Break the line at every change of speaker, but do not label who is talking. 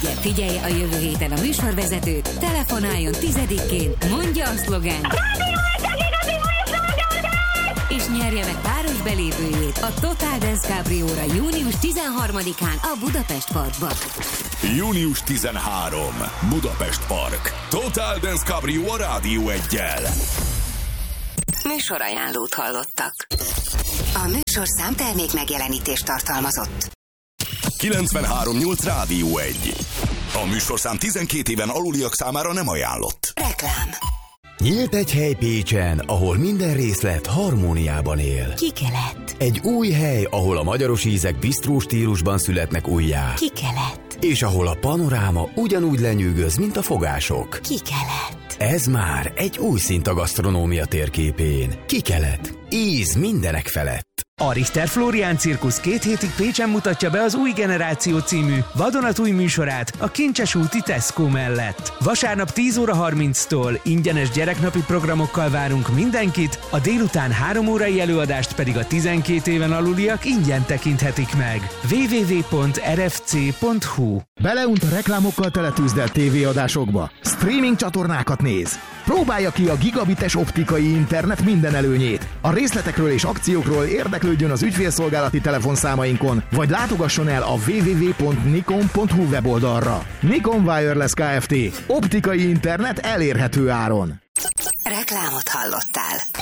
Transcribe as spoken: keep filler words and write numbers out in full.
egyet. Figyelje a jövő héten a műsorvezetőt, telefonáljon tizedikén, mondja a szlogent, és nyerje meg páros belépőjét a Total Dance Cabrióra június tizenharmadikán a Budapest Parkban.
június tizenharmadika. Budapest Park. Total Dance Cabrió a Rádió Eggyel.
Műsorajánlót hallottak. A műsorszám termék megjelenítést tartalmazott.
kilencvenhárom nyolc Rádió Egy. A műsorszám tizenkét éven aluliak számára nem ajánlott.
Reklám.
Nyílt egy hely Pécsen, ahol minden részlet harmóniában él.
Kikelet.
Egy új hely, ahol a magyaros ízek bisztró stílusban születnek újjá.
Kikelet.
És ahol a panoráma ugyanúgy lenyűgöz, mint a fogások.
Kikelet.
Ez már egy új szint a gasztronómia térképén. Kikelet. Íz mindenek felett.
A Richter Florián Cirkusz két hétig Pécsen mutatja be az Új Generáció című vadonatúj műsorát a Kincses úti Tesco mellett. Vasárnap tíz óra harminctól ingyenes gyereknapi programokkal várunk mindenkit, a délután három órai előadást pedig a tizenkét éven aluliak ingyen tekinthetik meg. double-u double-u double-u pont r f c pont h u
Beleunt a reklámokkal teletűzdelt tévéadásokba. Streaming csatornákat néz. Próbálja ki a gigabites optikai internet minden előnyét. A részletekről és akciókról érdeklődjön az ügyfélszolgálati telefonszámainkon, vagy látogasson el a double-u double-u double-u pont nikon pont h u weboldalra. Nikon Wireless Kft. Optikai internet elérhető áron.
Reklámot hallottál.